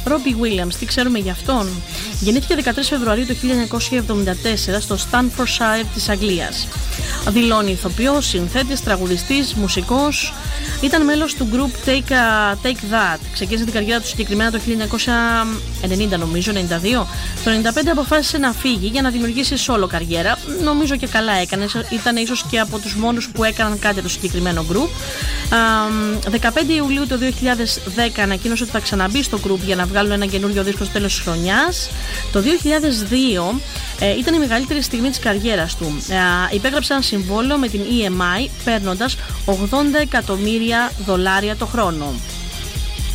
Ρόμπι Williams, τι ξέρουμε για αυτόν? Γεννήθηκε 13 Φεβρουαρίου του 1974 στο Staffordshire της Αγγλίας. Δηλώνει ηθοποιός, συνθέτης, τραγουδιστής, μουσικός. Ήταν μέλος του group Take That. Ξεκίνησε την καριέρα του συγκεκριμένα το 1990, νομίζω, 92. Το 1995 αποφάσισε να φύγει για να δημιουργήσει solo καριέρα. Νομίζω και καλά έκανε. Ήταν ίσως και από τους μόνους που έκαναν κάτι το συγκεκριμένο group. 15 Ιουλίου του 2010 ανακοίνωσε ότι θα ξαναμπεί στο group για να βγάλουν ένα καινούριο δίσκο στο τέλος της χρονιάς. Το 2002 ήταν η μεγαλύτερη στιγμή της καριέρας του. Υπέγραψε ένα συμβόλαιο με την EMI παίρνοντας $80 εκατομμύρια το χρόνο.